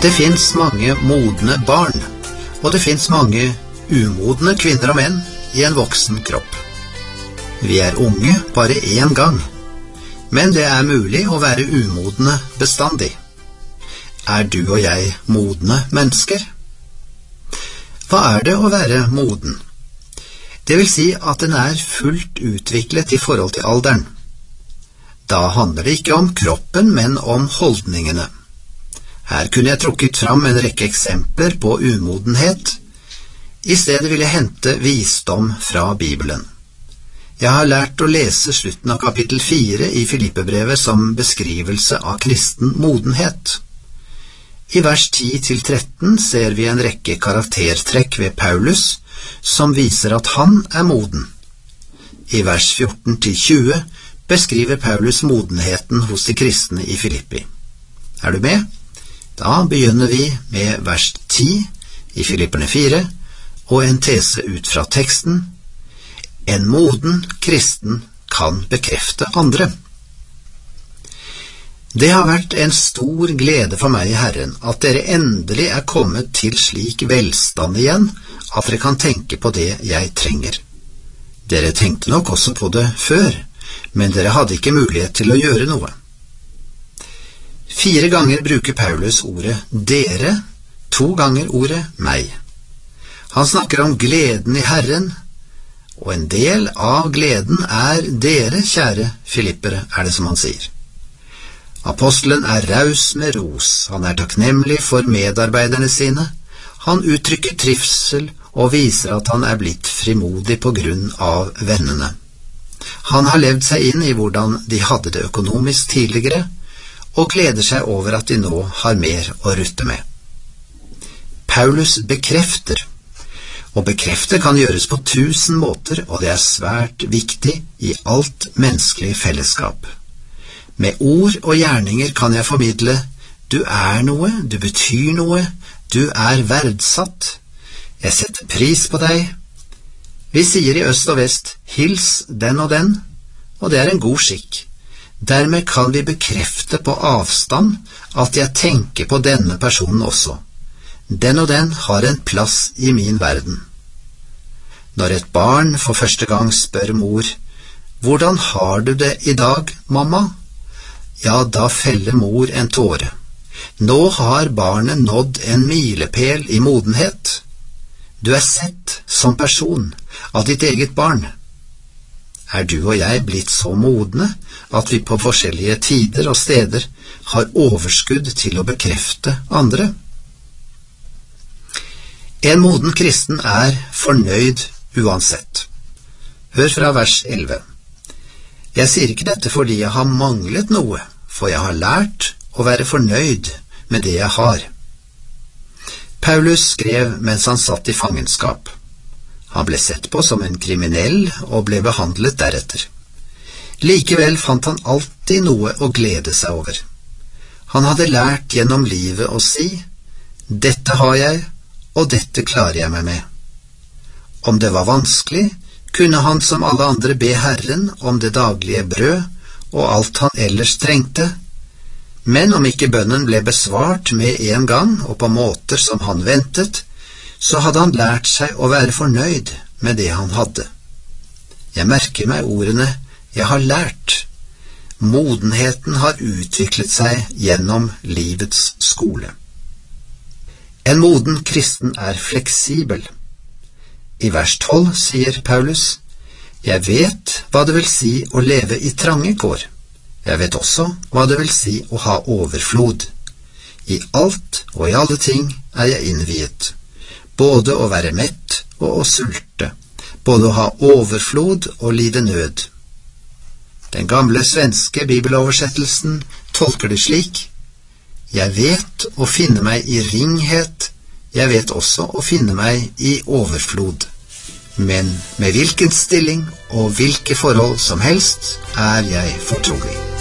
Det finns mange modne barn, og det finns mange umodne kvinner og menn i en voksen kropp. Vi er unge bare en gang, men det er mulig å være umodne bestandig. Er du og jeg modne mennesker? Hva er det å være moden? Det vil si at den er fullt utviklet i forhold til alderen. Da handler det ikke om kroppen, men om holdningene. Her kunne jeg trukket fram en rekke eksempler på umodenhet. I stedet vil jeg hente visdom fra Bibelen. Jeg har lært å lese slutten av kapittel 4 i Filippebrevet som beskrivelse av kristen modenhet. I vers 10-13 ser vi en rekke karaktertrekk ved Paulus som viser at han er moden. I vers 14-20 beskriver Paulus modenheten hos de kristne i Filippi. Er du med? Da begynner vi med vers 10 i Filipperne 4, og en tese ut fra teksten: en moden kristen kan bekrefte andre. Det har vært en stor glede for meg i Herren at dere endelig er kommet til slik velstand igjen at dere kan tenke på det jeg trenger. Dere tenkte nok også på det før, men dere hadde ikke mulighet til å gjøre noe. 4 ganger bruker Paulus ordet dere, 2 ganger ordet meg. Han snakker om gleden i Herren, og en del av gleden er dere, kjære filippere, er det som han sier. Apostelen er raus med ros, han er takknemlig for medarbeiderne sine, han uttrykker trivsel og viser at han er blitt frimodig på grunn av vennene. Han har levd seg inn i hvordan de hadde det økonomisk tidligere, og gleder seg over at de nå har mer å rutte med. Paulus bekrefter, og bekrefte kan gjøres på 1000 måter, og det er svært viktig i alt menneskelig fellesskap. Med ord og gjerninger kan jeg formidle: du er noe, du betyr noe, du er verdsatt, jeg setter pris på deg. Vi sier i øst og vest: hils den, og det er en god skikk. Dermed kan vi bekrefte på avstand at jeg tenker på denne personen også. Den og den har en plass i min verden. Når et barn for første gang spør mor: hvordan har du det i dag, mamma? Ja, da feller mor en tåre. Nå har barnet nådd en milepæl i modenhet. Du er sett som person av ditt eget barn. Er du og jeg blitt så modne at vi på forskjellige tider og steder har overskudd til å bekrefte andre? En moden kristen er fornøyd uansett. Hør fra vers 11. Jeg sier ikke dette fordi jeg har manglet noe, for jeg har lært å være fornøyd med det jeg har. Paulus skrev mens han satt i fangenskap. Han ble sett på som en kriminell og ble behandlet deretter. Likevel fant han alltid noe å glede seg over. Han hadde lært gjennom livet å si: dette har jeg, og dette klarer jeg meg med. Om det var vanskelig, kunne han som alle andre be Herren om det daglige brød og alt han ellers trengte. Men om ikke bønnen ble besvart med en gang og på måter som han ventet, så hadde han lært seg å være fornøyd med det han hadde. Jeg merker meg ordene «jeg har lært». Modenheten har utviklet seg gjennom livets skole. En moden kristen er fleksibel. I vers 12 sier Paulus: jeg vet hva det vil si å leve i trange kår. Jeg vet også hva det vil si å ha overflod. I alt og i alle ting er jeg innviet. Både å være mett og å sulte, både å ha overflod og lide nød. Den gamle svenske bibeloversettelsen tolker det slik: jeg vet å finne meg i ringhet, jeg vet også å finne meg i overflod. Men med hvilken stilling og hvilke forhold som helst er jeg fortrolig.